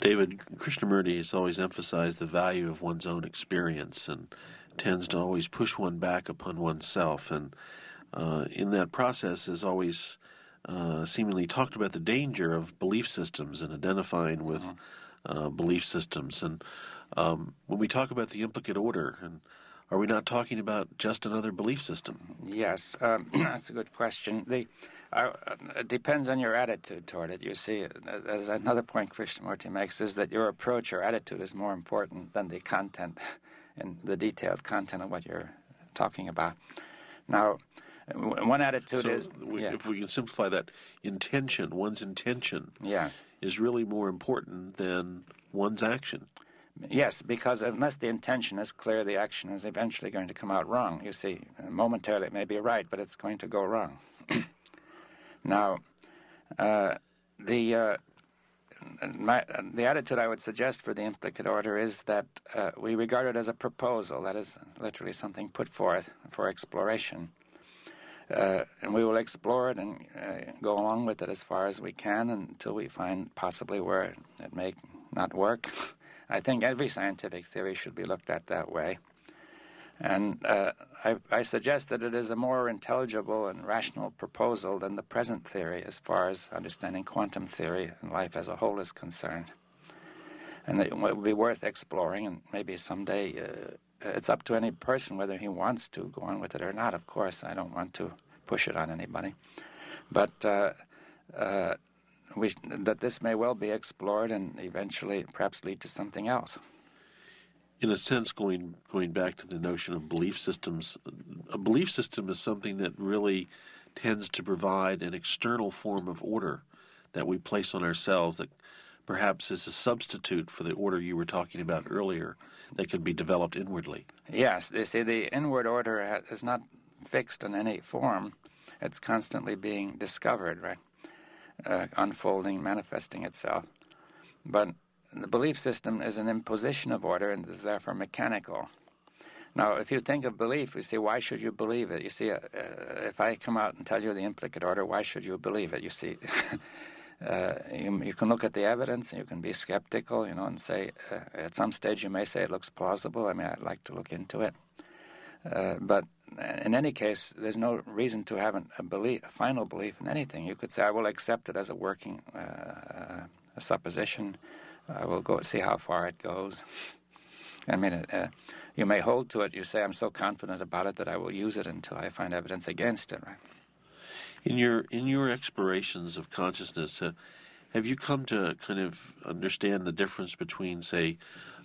David, Krishnamurti has always emphasized the value of one's own experience and tends to always push one back upon oneself. And in that process has always seemingly talked about the danger of belief systems and identifying with belief systems. And when we talk about the implicate order, and are we not talking about just another belief system? Yes, that's a good question. It depends on your attitude toward it. You see, there's another point Krishnamurti makes is that your approach or attitude is more important than the content and the detailed content of what you're talking about. Now, one attitude is... If we can simplify that, one's intention yes, is really more important than one's action. Yes, because unless the intention is clear, the action is eventually going to come out wrong. You see, momentarily it may be right, but it's going to go wrong. Now, the attitude I would suggest for the implicate order is that we regard it as a proposal, that is literally something put forth for exploration. And we will explore it and go along with it as far as we can until we find possibly where it may not work. I think every scientific theory should be looked at that way. And I suggest that it is a more intelligible and rational proposal than the present theory as far as understanding quantum theory and life as a whole is concerned. And it will be worth exploring, and maybe someday it's up to any person whether he wants to go on with it or not. Of course, I don't want to push it on anybody. But that this may well be explored and eventually perhaps lead to something else. In a sense, going back to the notion of belief systems, a belief system is something that really tends to provide an external form of order that we place on ourselves that perhaps is a substitute for the order you were talking about earlier that can be developed inwardly. Yes, you see, the inward order is not fixed in any form. It's constantly being discovered, right? Unfolding, manifesting itself. But the belief system is an imposition of order and is therefore mechanical. Now, if you think of belief, you say, why should you believe it? You see, if I come out and tell you the implicate order, why should you believe it? You see, you can look at the evidence and you can be skeptical, and say, at some stage you may say it looks plausible. I mean, I'd like to look into it. But in any case, there's no reason to have a final belief in anything. You could say, I will accept it as a working a supposition. I will go see how far it goes. I mean, you may hold to it. You say, I'm so confident about it that I will use it until I find evidence against it. Right? In your explorations of consciousness, have you come to kind of understand the difference between, say,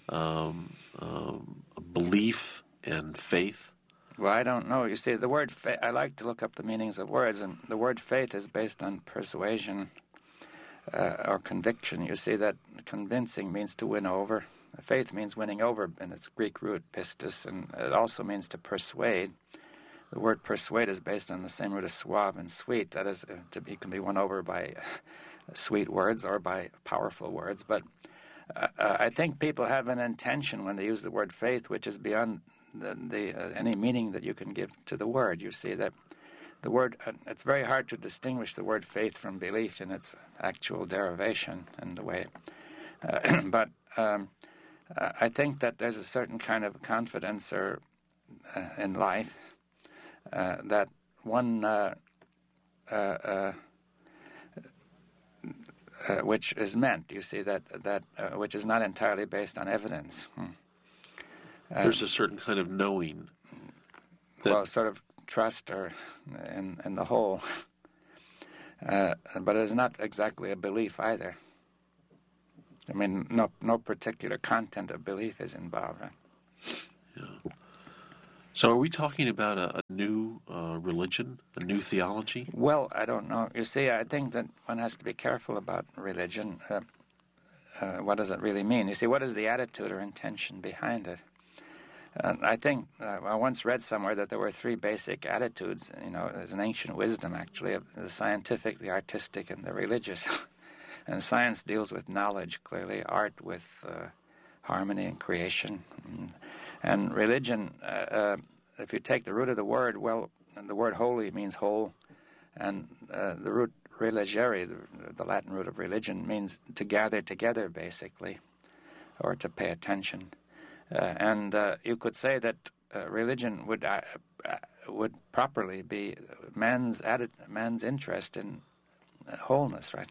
belief and faith? Well, I don't know. You see, the word faith, I like to look up the meanings of words, and the word faith is based on persuasion or conviction. You see that convincing means to win over. Faith means winning over in its Greek root, pistis, and it also means to persuade. The word persuade is based on the same root as suave and sweet. That is, can be won over by sweet words or by powerful words. But I think people have an intention when they use the word faith, which is beyond any meaning that you can give to the word. You see that the word, it's very hard to distinguish the word faith from belief in its actual derivation and the way. But I think that there's a certain kind of confidence in life that one which is meant. You see that which is not entirely based on evidence. There's a certain kind of knowing. Well, sort of trust or in the whole. But it is not exactly a belief either. I mean, no particular content of belief is involved. Right? Yeah. So are we talking about a new religion, a new theology? Well, I don't know. You see, I think that one has to be careful about religion. What does it really mean? You see, what is the attitude or intention behind it? I think I once read somewhere that there were three basic attitudes. There's an ancient wisdom, actually, of the scientific, the artistic, and the religious. And science deals with knowledge, clearly. Art with harmony and creation. And religion, if you take the root of the word, well, the word holy means whole. And the religere, the Latin root of religion, means to gather together, basically, or to pay attention. And you could say that religion would properly be man's interest in wholeness, right?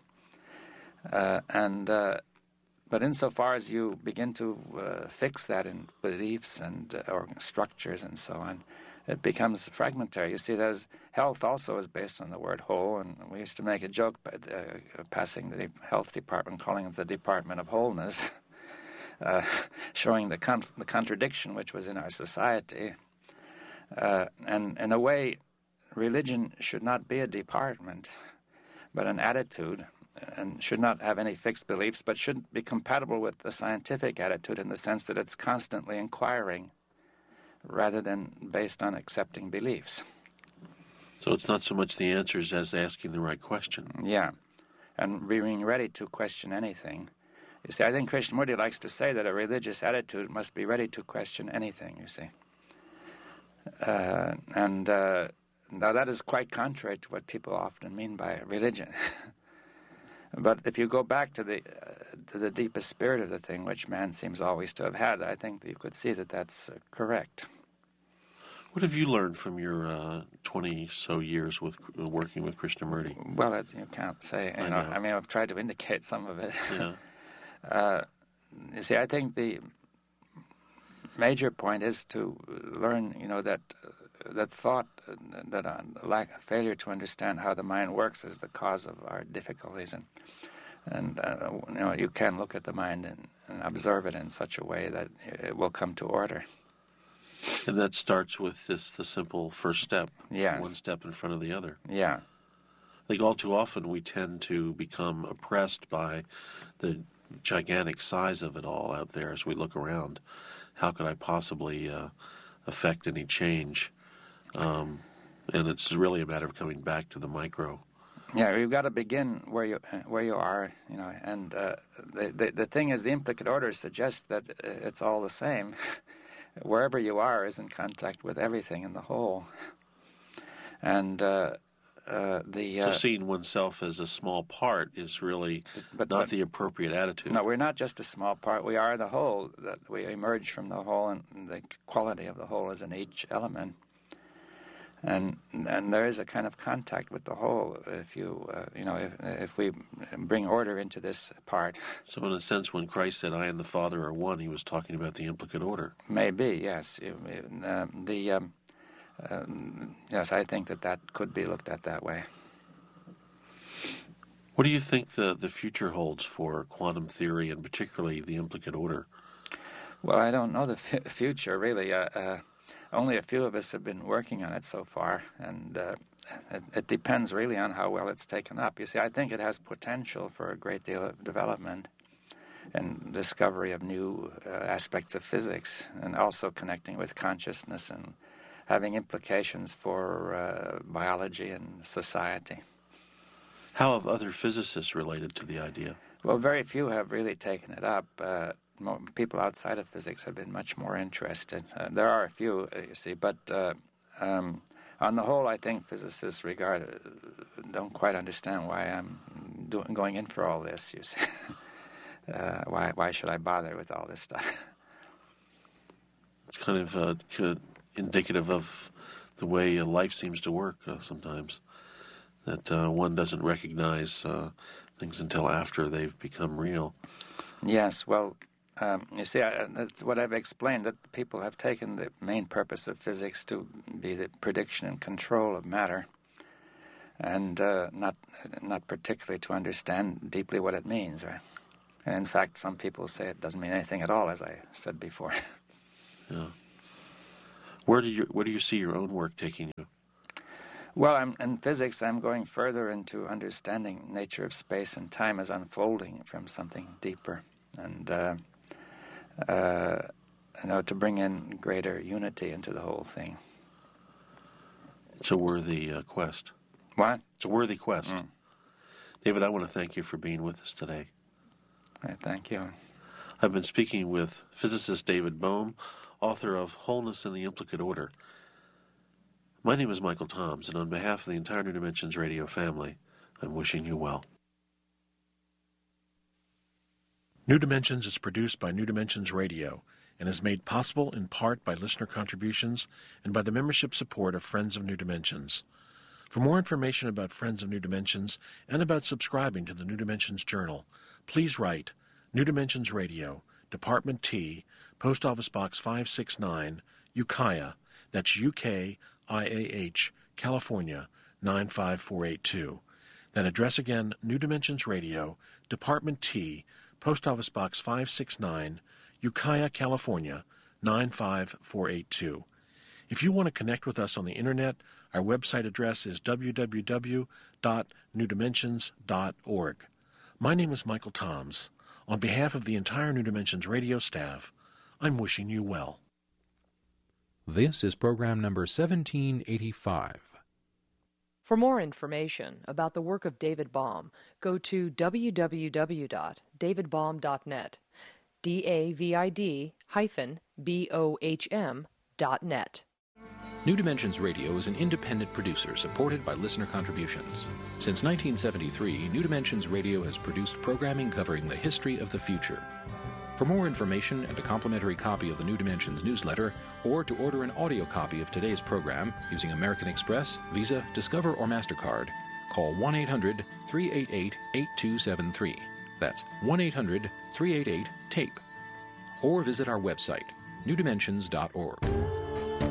But insofar as you begin to fix that in beliefs and or structures and so on, it becomes fragmentary. You see, there's health also is based on the word whole, and we used to make a joke by passing the health department, calling it the Department of Wholeness, showing the contradiction which was in our society. And in a way, religion should not be a department, but an attitude, and should not have any fixed beliefs, but should be compatible with the scientific attitude in the sense that it's constantly inquiring rather than based on accepting beliefs. So it's not so much the answers as asking the right question. Yeah, and being ready to question anything. You see, I think Krishnamurti likes to say that a religious attitude must be ready to question anything, you see. Now that is quite contrary to what people often mean by religion. But if you go back to the deepest spirit of the thing, which man seems always to have had, I think you could see that that's correct. What have you learned from your 20-so years with working with Krishnamurti? Well, you can't say. You know. I mean, I've tried to indicate some of it. Yeah. You see, I think the major point is to learn, that thought, that failure to understand how the mind works is the cause of our difficulties, and you can look at the mind and observe it in such a way that it will come to order. And that starts with the simple first step. Yes. One step in front of the other. Yeah. I think all too often we tend to become oppressed by the gigantic size of it all out there as we look around. How could I possibly affect any change? And it's really a matter of coming back to the micro. Yeah, you've got to begin where you are, and the thing is, the implicate order suggests that it's all the same. Wherever you are is in contact with everything in the whole. And so seeing oneself as a small part is really not the appropriate attitude. No, we're not just a small part. We are the whole. That we emerge from the whole, and the quality of the whole is in each element. And there is a kind of contact with the whole if you, if we bring order into this part. So in a sense, when Christ said, I and the Father are one, he was talking about the implicate order. Maybe, yes. Yes, I think that could be looked at that way. What do you think the future holds for quantum theory, and particularly the implicate order? Well, I don't know the future, really. Only a few of us have been working on it so far, and it depends really on how well it's taken up. You see, I think it has potential for a great deal of development and discovery of new aspects of physics, and also connecting with consciousness and having implications for biology and society. How have other physicists related to the idea? Well, very few have really taken it up. People outside of physics have been much more interested. There are a few, you see, but on the whole, I think physicists don't quite understand why I'm going in for all this, you see. Why should I bother with all this stuff? It's kind of indicative of the way life seems to work sometimes, that one doesn't recognize things until after they've become real. Yes, well, you see, that's what I've explained, that people have taken the main purpose of physics to be the prediction and control of matter, and not particularly to understand deeply what it means, right? And in fact, some people say it doesn't mean anything at all, as I said before. Yeah. Where do you see your own work taking you? Well, in physics, I'm going further into understanding nature of space and time as unfolding from something deeper, and to bring in greater unity into the whole thing. It's a worthy quest. What? It's a worthy quest. David, I want to thank you for being with us today. Thank you. I've been speaking with physicist David Bohm, author of Wholeness in the Implicate Order. My name is Michael Toms, and on behalf of the entire New Dimensions radio family, I'm wishing you well. New Dimensions is produced by New Dimensions Radio and is made possible in part by listener contributions and by the membership support of Friends of New Dimensions. For more information about Friends of New Dimensions and about subscribing to the New Dimensions Journal, please write New Dimensions Radio, Department T, Post Office Box 569, Ukiah, that's UKIAH, California, 95482. That address again, New Dimensions Radio, Department T, Post Office Box 569, Ukiah, California, 95482. If you want to connect with us on the Internet, our website address is www.newdimensions.org. My name is Michael Toms. On behalf of the entire New Dimensions radio staff, I'm wishing you well. This is program number 1785. For more information about the work of David Bohm, go to www.davidbohm.net, DAVID-BOHM.net. New Dimensions Radio is an independent producer supported by listener contributions. Since 1973, New Dimensions Radio has produced programming covering the history of the future. For more information and a complimentary copy of the New Dimensions newsletter, or to order an audio copy of today's program using American Express, Visa, Discover, or MasterCard, call 1-800-388-8273. That's 1-800-388-TAPE. Or visit our website, newdimensions.org.